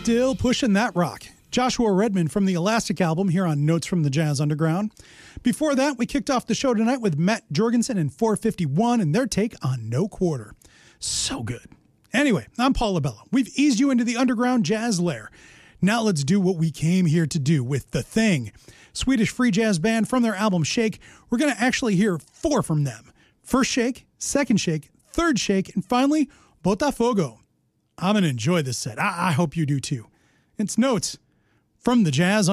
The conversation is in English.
Still pushing that rock. Joshua Redman from the Elastic album here on Notes from the Jazz Underground. Before that, we kicked off the show tonight with Matt Jorgensen and 451 and their take on No Quarter. So good. Anyway, I'm Paul Labella. We've eased you into the underground jazz lair. Now let's do what we came here to do with The Thing. Swedish free jazz band from their album Shake. We're going to actually hear 4 from them. First shake, second shake, third shake, and finally, Botafogo. I'm going to enjoy this set. I hope you do too. It's Notes from the Jazz